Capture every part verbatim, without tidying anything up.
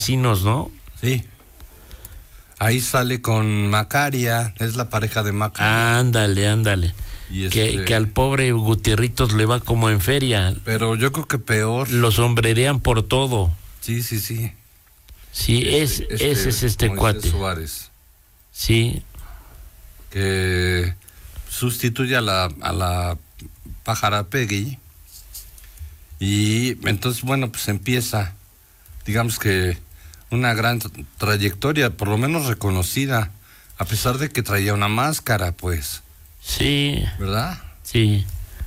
vecinos, ¿no? Sí. Ahí sale con Macaria, es la pareja de Macaria. Ándale, ándale. Y que, este... que al pobre Gutierritos le va como en feria. Pero yo creo que peor. Lo sombrerean por todo. Sí, sí, sí. Sí, este, es, este ese es este Moisés cuate. Suárez. Sí. Que sustituye a la, a la pájara Peggy. Y entonces, bueno, pues empieza, digamos que una gran trayectoria, por lo menos reconocida, a pesar de que traía una máscara, pues. Sí. ¿Verdad? Sí.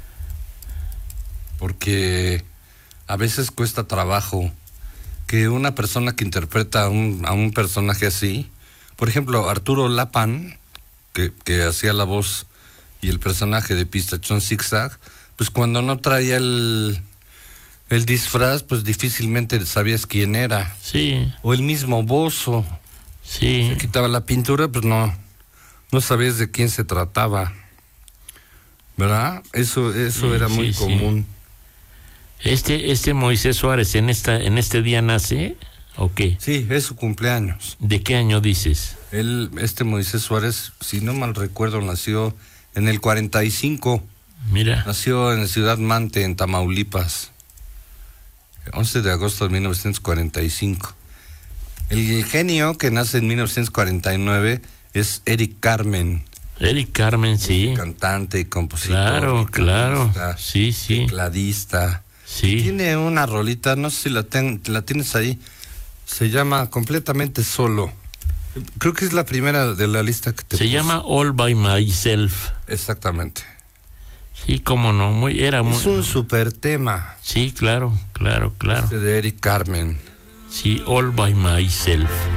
Porque a veces cuesta trabajo que una persona que interpreta a un, a un personaje así, por ejemplo, Arturo Lapan, que, que hacía la voz y el personaje de Pistachón Zigzag, pues cuando no traía el... el disfraz, pues difícilmente sabías quién era. Sí. O el mismo Bozo. Sí. Se quitaba la pintura, pues no, no sabías de quién se trataba. ¿Verdad? Eso, eso Sí, era sí, muy sí. común. Este, este Moisés Suárez en esta, en este día nace, ¿o qué? Sí, es su cumpleaños. ¿De qué año dices? Él, este Moisés Suárez, si no mal recuerdo, nació en el cuarenta y cinco. Mira. Nació en Ciudad Mante, en Tamaulipas. once de agosto de mil novecientos cuarenta y cinco. El genio que nace en mil novecientos cuarenta y nueve es Eric Carmen. Eric Carmen, sí. Cantante y compositor. Claro, claro. Sí, sí. Tecladista. Sí. Tiene una rolita, no sé si la, ten, la tienes ahí. Se llama Completamente Solo. Creo que es la primera de la lista que te Se puse. llama All by Myself. Exactamente. Sí, cómo no, muy, era muy... Es un super tema. Sí, claro, claro, claro. Este de Eric Carmen. Sí, All by Myself.